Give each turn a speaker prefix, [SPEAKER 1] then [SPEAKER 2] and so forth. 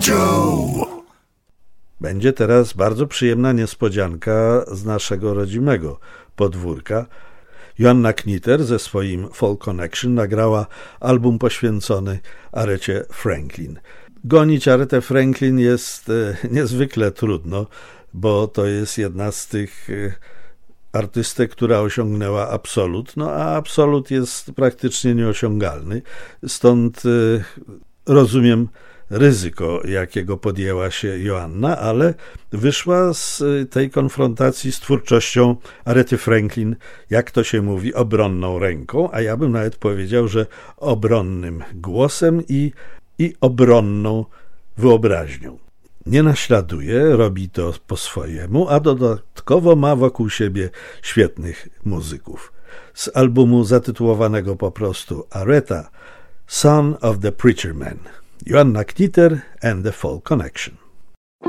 [SPEAKER 1] Joe!
[SPEAKER 2] Będzie teraz bardzo przyjemna niespodzianka z naszego rodzimego podwórka. Joanna Knitter ze swoim Folk Connection nagrała album poświęcony Arecie Franklin. Gonić Aretę Franklin jest niezwykle trudno, bo to jest jedna z tych artystek, która osiągnęła absolut, a absolut jest praktycznie nieosiągalny. Stąd rozumiem ryzyko, jakiego podjęła się Joanna, ale wyszła z tej konfrontacji z twórczością Arety Franklin, jak to się mówi, obronną ręką, a ja bym nawet powiedział, że obronnym głosem i obronną wyobraźnią. Nie naśladuje, robi to po swojemu, a dodatkowo ma wokół siebie świetnych muzyków. Z albumu zatytułowanego po prostu Areta, Son of the Preacher Man, Joanna Knitter and the Folk Connection.